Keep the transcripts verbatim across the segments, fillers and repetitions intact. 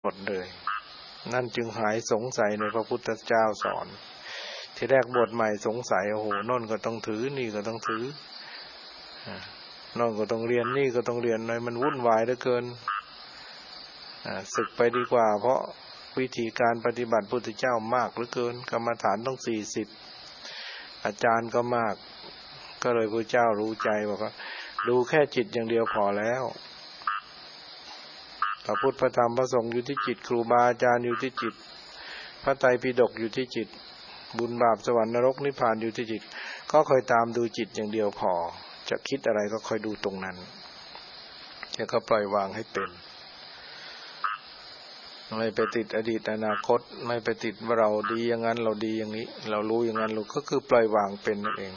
หมดเลยนั่นจึงหายสงสัยในพระพุทธเจ้าสอนที่แรกบวชใหม่สงสัยโอ้โหโน่นก็ต้องถือนี่ก็ต้องถือโน่นก็ต้องเรียนนี่ก็ต้องเรียนหน่อยมันวุ่นวายเหลือเกินศึกไปดีกว่าเพราะวิธีการปฏิบัติพุทธเจ้ามากเหลือเกินกรรมฐานต้องสี่สิบอาจารย์ก็มากก็เลยพระเจ้ารู้ใจบอกว่าดูแค่จิตอย่างเดียวพอแล้วพระพุทธพระธรรมพระสงฆ์อยู่ที่จิตครูบาอาจารย์อยู่ที่จิตพระไตรปิฎกอยู่ที่จิตบุญบาปสวรรค์นรกนิพพานอยู่ที่จิตก็คอยตามดูจิตอย่างเดียวพอจะคิดอะไรก็คอยดูตรงนั้นแล้วก็ปล่อยวางให้เป็นไม่ไปติดอดีตอนาคตไม่ไปติดว่าเราดีอย่างนั้นเราดีอย่างนี้เรารู้อย่างนั้นเราก็คือปล่อยวางเป็นนั่นเอง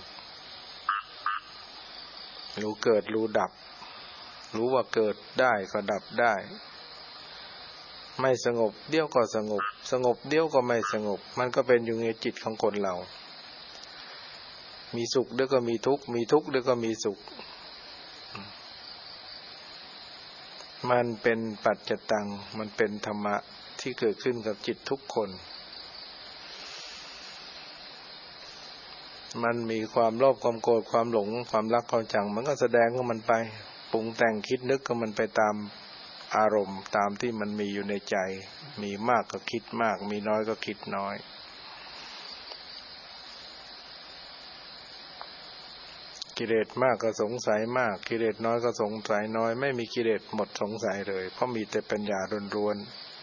รู้เกิดรู้ดับรู้ว่าเกิดได้ก็ดับได้ไม่สงบเดี๋ยวก็สงบสงบเดี๋ยวก็ไม่สงบมันก็เป็นอยู่ในจิตของคนเรามีสุขเดี๋ยวก็มีทุกข์มีทุกข์เดี๋ยวก็มีสุขมันเป็นปัจจตังมันเป็นธรรมะที่เกิดขึ้นกับจิตทุกคนมันมีความโลภความโกรธความหลงความรักความชังมันก็แสดงของมันไปปรุงแต่งคิดนึกก็มันไปตามอารมณ์ตามที่มันมีอยู่ในใจมีมากก็คิดมากมีน้อยก็คิดน้อยกิเลสมากก็สงสัยมากกิเลสน้อยก็สงสัยน้อยไม่มีกิเลสหมดสงสัยเลยเพราะมีแต่ปัญญาล้วนๆ